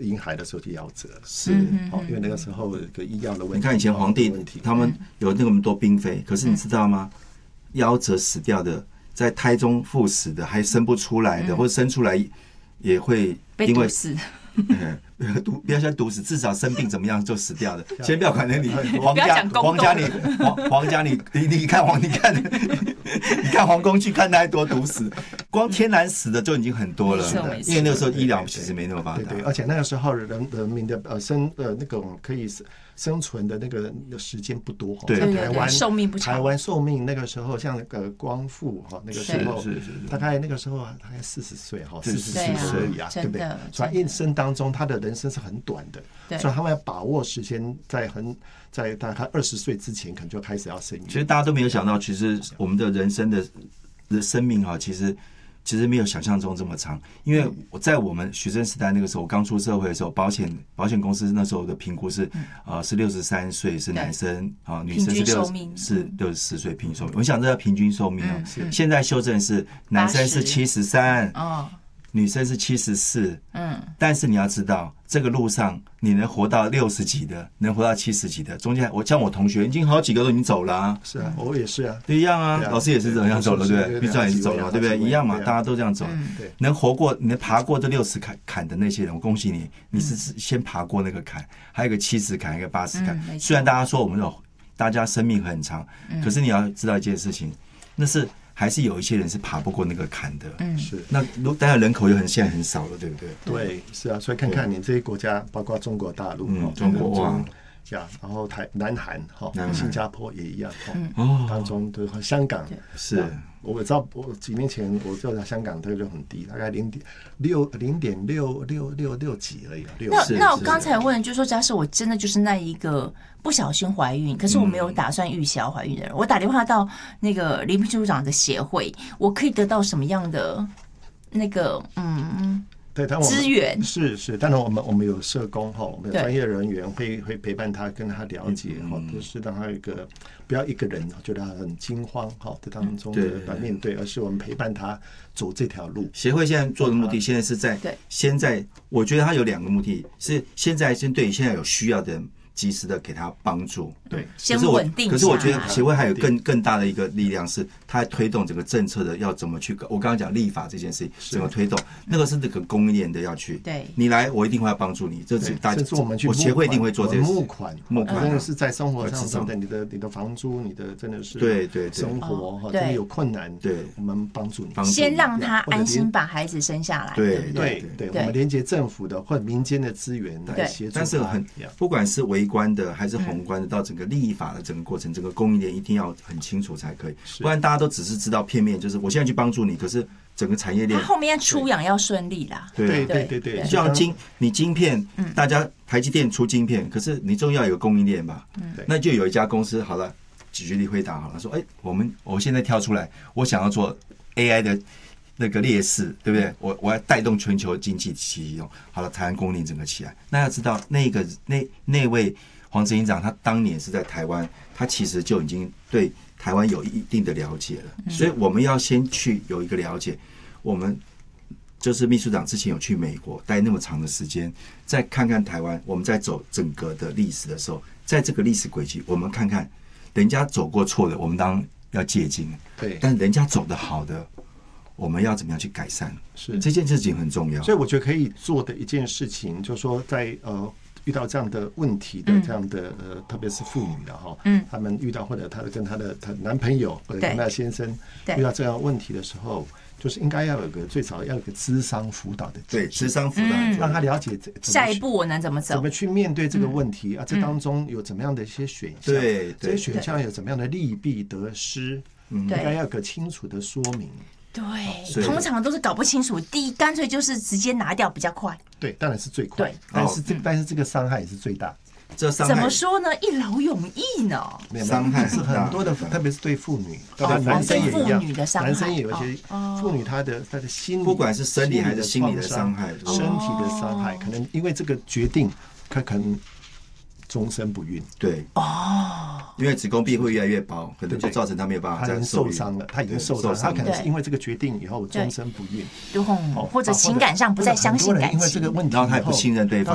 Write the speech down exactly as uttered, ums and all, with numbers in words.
婴孩的时候就夭折了， 是， 哦，因为那个时候有个医药的问题。 你看以前皇帝他们有那么多嫔妃，可是你知道吗？夭折死掉的，在胎中赴死的，还生不出来的，或者生出来也会因为死。 嗯，毒不要说毒死，至少生病怎么样就死掉的。先不要管那你皇不要家讲宫斗皇家你皇皇家你你你看皇你看你看皇宫去看太多毒死，光天然死的就已经很多了，因为那个时候医疗其实没那么发达。 对对，而且那个时候人人民的呃生呃那种可以生存的那个时间不多， 对像台湾寿命不长， 台湾寿命那个时候像那个光复哈那个时候， 是是是， 大概那个时候大概四十岁哈，四十岁而已啊，对不对？所以一生当中他的人生是很短的，所以他们要把握时间，在很在大概二十岁之前，可能就开始要生育。 其实大家都没有想到，其实我们的人生的的生命哈，其实。其实没有想象中这么长，因为我在我们学生时代那个时候，我刚出社会的时候，保险保险公司那时候的评估是，呃，是六十三岁是男生啊，女生是六是六十四岁平均寿命。我想这叫平均寿命哦。现在修正是男生是七十三，女生是七十四。嗯，但是你要知道，这个路上你能活到六十几的，能活到七十几的，中间我像我同学已经好几个都已经走了啊。 是啊，我也是啊， 一样啊，老师也是这样走了，对不对？毕长也是走了，对不对？一样嘛，大家都这样走。能活过，能爬过这六十坎坎的那些人，我恭喜你，你是先爬过那个坎，还有一个七十坎，一个八十坎。虽然大家说我们有大家生命很长，可是你要知道一件事情，那是。还是有一些人是爬不过那个坎的，嗯，是。那如当然人口又很现在很少了，对不对？ 对，是啊。所以看看你这些国家，包括中国大陆、 嗯、中国哇， 呀，然后台南韩哈，新加坡也一样哦，当中都香港是。 我知道，我几年前我就在香港，这个就很低，大概零点六零点六六六六几而已。 那那我刚才问，就是说，假设我真的就是那一个不小心怀孕，可是我没有打算预想怀孕的人，我打电话到那个林秘书长的协会，我可以得到什么样的那个嗯？ 对，但资源是是，当然我们我们有社工哈，我们有专业人员会会陪伴他，跟他了解哈，都是让他一个不要一个人觉得他很惊慌哈的当中的来面对，而是我们陪伴他走这条路。 协会现在做的目的，现在是在现在，我觉得他有两个目的，是现在先对现在有需要的人。及时的给他帮助， 对， 先稳定。 可是我觉得协会还有更更大的一个力量，是它推动整个政策的要怎么去。我刚刚讲立法这件事情怎么推动，那个是这个供应链的要去。 对， 你来，我一定会要帮助你。这是大家， 我们去， 我协会一定会做这件事。 募款，募款真的是在生活上真的，你的你的房租，你的真的是对对生活哈，真的有困难，对，我们帮助你， 先让他安心把孩子生下来。 对对对，我们连接政府的或民间的资源来协助。 但是很，不管是微观的还是宏观的，到整个立法的整个过程，整个供应链一定要很清楚才可以，不然大家都只是知道片面，就是我现在去帮助你，可是整个产业链， 它后面出养要顺利啦。 对对对对， 就像晶，你晶片，大家台积电出晶片，可是你终要有供应链吧？那就有一家公司好了，举例回答好了，说，哎，我们我现在跳出来，我想要做 A I 的那个劣势，对不对？我我要带动全球经济起用，好了，台湾供应链整个起来，那要知道那个那那位。黄执行长他当年是在台湾，他其实就已经对台湾有一定的了解了，所以我们要先去有一个了解。我们就是秘书长之前有去美国待那么长的时间，再看看台湾，我们在走整个的历史的时候，在这个历史轨迹，我们看看人家走过错的，我们当然要借鉴， 对， 但人家走的好的，我们要怎么样去改善？是这件事情很重要。 所以我觉得可以做的一件事情，就是说在呃。遇到这样的问题的这样的呃，特别是妇女的哈，嗯，他们遇到或者她跟她的她男朋友或者跟她的先生遇到这样问题的时候，就是应该要有个最少要有个諮商辅导的， 对，諮商辅导， 让他了解下一步我能怎么走， 怎么去面对这个问题啊？这当中有怎么样的一些选项？ 对， 这些选项有怎么样的利弊得失？应该要有个清楚的说明。 对，通常都是搞不清楚。第一，干脆就是直接拿掉比较快。 对，当然是最快。对，但是这但是这个伤害也是最大。 这伤害怎么说呢？一劳永逸呢？ 伤害是很多的，特别是对妇女， 哦， 男生也一样。 男生也有一些妇女，她的她的心理， 不管是生理还是心理的伤害， 身体的伤害，可能因为这个决定，她可能终身不孕。 对哦，因为子宫壁会越来越薄，可能就造成她没有办法再受伤了。她已经受伤，她可能是因为这个决定以后终身不孕， 或者情感上不再相信感情， 因为这个问题， 然后她也不信任对方。